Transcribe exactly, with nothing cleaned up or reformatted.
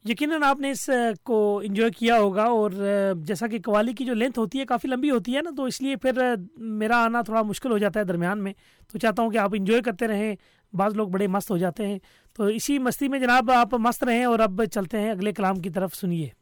यकीनन आपने इस अ, को एंजॉय किया होगा, और अ, जैसा कि कव्वाली की जो लेंथ होती है काफ़ी लंबी होती है ना, तो इसलिए फिर अ, मेरा आना थोड़ा मुश्किल हो जाता है दरमियान में। तो चाहता हूँ कि आप एंजॉय करते रहें, बाज़ लोग बड़े मस्त हो जाते हैं। तो इसी मस्ती में जनाब आप मस्त रहें, और अब चलते हैं अगले कलाम की तरफ, सुनिए।